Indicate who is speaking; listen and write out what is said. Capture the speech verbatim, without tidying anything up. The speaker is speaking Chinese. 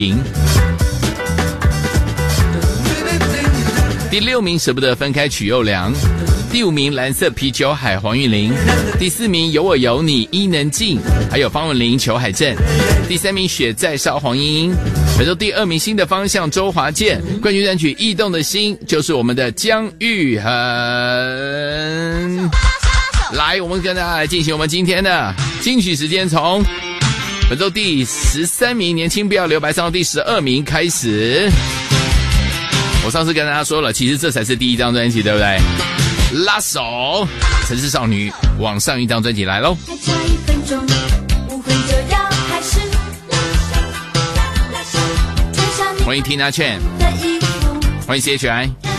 Speaker 1: 第六名舍不得分开曲又凉，第五名蓝色啤酒海黄韵玲，第四名有我有你伊能静，还有方文琳裘海正，第三名雪在烧黄莺莺，本周第二名新的方向周华健，冠军单曲异动的心就是我们的姜育恒。来，我们跟大家来进行我们今天的金曲时间，从本周第十三名年轻不要留白上到第十二名开始。我上次跟大家说了，其实这才是第一张专辑，对不对？拉手城市少女往上一张专辑来咯，
Speaker 2: 还差一分钟，舞会就要开始。
Speaker 1: 欢迎 Tina Chen， 欢迎 C H I。